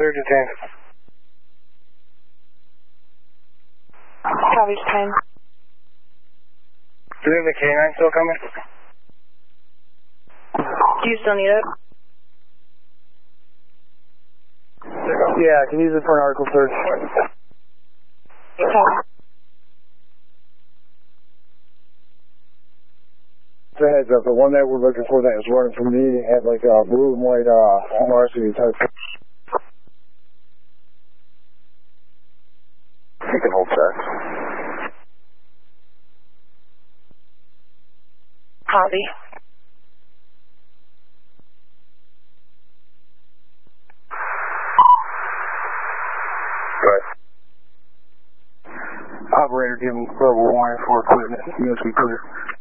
clear to 10. Copy 10. Do we have a K9 still coming? Do you still need it? Yeah, I can use it for an article search. Okay. Just a heads up, the one that we're looking for that was running from me had like a blue and white varsity type. You can hold that. Copy. Right. Operator, give him verbal warning for equipment. USP clear.